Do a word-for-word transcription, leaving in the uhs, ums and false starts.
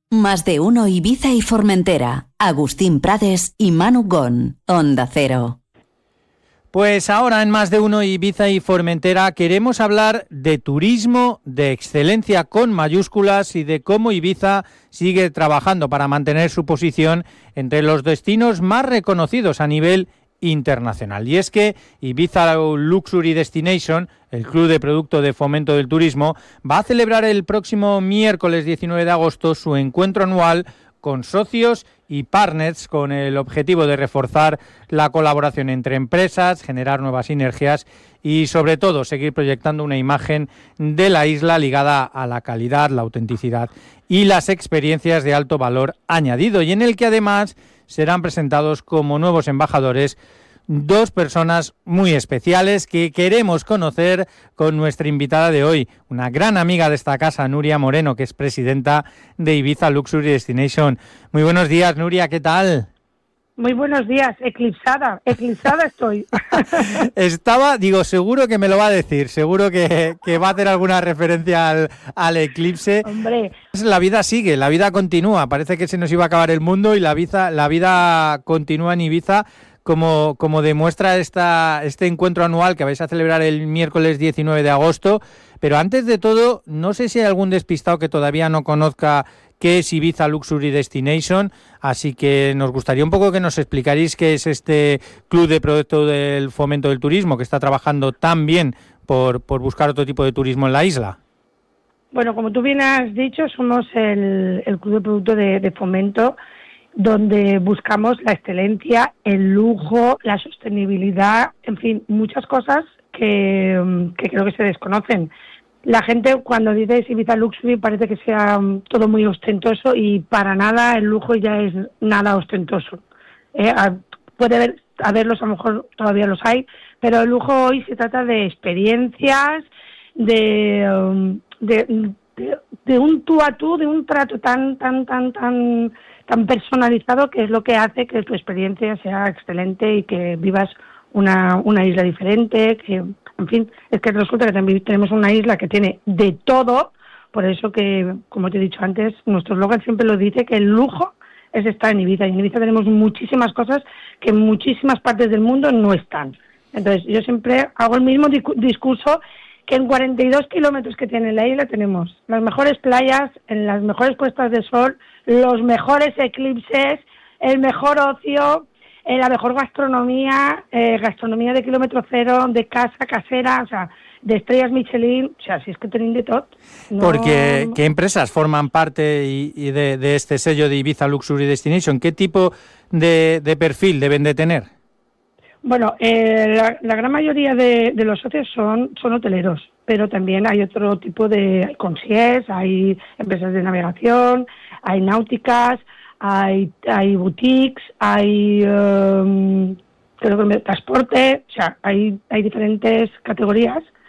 Más de uno Ibiza y Formentera. Agustín Prades y Manu Gon. Onda Cero. Pues ahora en Más de uno Ibiza y Formentera queremos hablar de turismo, de excelencia con mayúsculas y de cómo Ibiza sigue trabajando para mantener su posición entre los destinos más reconocidos a nivel internacional. Y es que Ibiza Luxury Destination, el club de producto de fomento del turismo, va a celebrar el próximo miércoles diecinueve de agosto su encuentro anual con socios y partners con el objetivo de reforzar la colaboración entre empresas, generar nuevas sinergias y sobre todo seguir proyectando una imagen de la isla ligada a la calidad, la autenticidad y las experiencias de alto valor añadido, y en el que además serán presentados como nuevos embajadores dos personas muy especiales que queremos conocer con nuestra invitada de hoy, una gran amiga de esta casa, Nuria Moreno, que es presidenta de Ibiza Luxury Destination. Muy buenos días, Nuria, ¿qué tal? Muy buenos días, eclipsada, eclipsada estoy. Estaba, digo, seguro que me lo va a decir, seguro que, que va a hacer alguna referencia al, al eclipse. Hombre. La vida sigue, la vida continúa, parece que se nos iba a acabar el mundo y la vida, la vida continúa en Ibiza, como, como demuestra esta, este encuentro anual que vais a celebrar el miércoles diecinueve de agosto. Pero antes de todo, no sé si hay algún despistado que todavía no conozca qué es Ibiza Luxury Destination, así que nos gustaría un poco que nos explicaréis qué es este club de producto del fomento del turismo que está trabajando tan bien por, por buscar otro tipo de turismo en la isla. Bueno, como tú bien has dicho, somos el, el club de producto de, de fomento donde buscamos la excelencia, el lujo, la sostenibilidad, en fin, muchas cosas que, que creo que se desconocen. La gente cuando dice Ibiza Luxury parece que sea um, todo muy ostentoso y para nada el lujo ya es nada ostentoso. Eh, a, puede haber, haberlos, a lo mejor todavía los hay, pero el lujo hoy se trata de experiencias, de, um, de, de, de un tú a tú, de un trato tan, tan, tan, tan, tan personalizado, que es lo que hace que tu experiencia sea excelente y que vivas una, una isla diferente, que... En fin, es que resulta que también tenemos una isla que tiene de todo, por eso que, como te he dicho antes, nuestro eslogan siempre lo dice, que el lujo es estar en Ibiza, y en Ibiza tenemos muchísimas cosas que en muchísimas partes del mundo no están. Entonces, yo siempre hago el mismo discurso, que en cuarenta y dos kilómetros que tiene la isla tenemos las mejores playas, en las mejores puestas de sol, los mejores eclipses, el mejor ocio, Eh, la mejor gastronomía, eh, gastronomía de kilómetro cero, de casa, casera, o sea, de estrellas Michelin, o sea, si es que tienen de todo. No... Porque, ¿qué empresas forman parte y, y de, de este sello de Ibiza Luxury Destination? ¿Qué tipo de, de perfil deben de tener? Bueno, eh, la, la gran mayoría de, de los socios son, son hoteleros, pero también hay otro tipo de hay concierge, hay empresas de navegación, hay náuticas, hay hay boutiques, hay um, creo que transporte, o sea, hay hay diferentes categorías